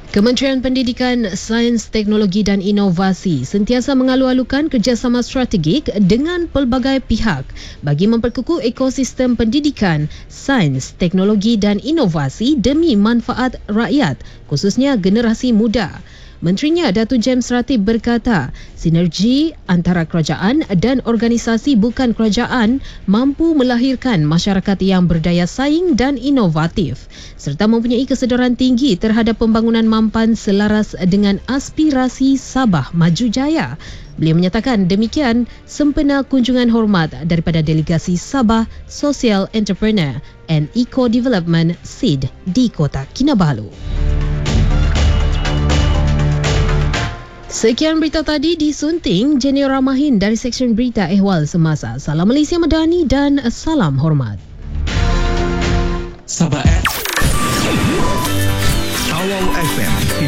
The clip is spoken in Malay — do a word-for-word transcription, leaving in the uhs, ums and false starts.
Kementerian Pendidikan, Sains, Teknologi dan Inovasi sentiasa mengalu-alukan kerjasama strategik dengan pelbagai pihak bagi memperkukuh ekosistem pendidikan, sains, teknologi dan inovasi demi manfaat rakyat, khususnya generasi muda. Menterinya Datuk James Ratib berkata, sinergi antara kerajaan dan organisasi bukan kerajaan mampu melahirkan masyarakat yang berdaya saing dan inovatif serta mempunyai kesedaran tinggi terhadap pembangunan mampan selaras dengan aspirasi Sabah Maju Jaya. Beliau menyatakan demikian sempena kunjungan hormat daripada delegasi Sabah Social Entrepreneur and Eco Development S I D di Kota Kinabalu. Sekian berita tadi disunting Jenny Ramahin dari Seksyen Berita Ehwal Semasa. Salam Malaysia Madani dan salam hormat. Sabah Awal F M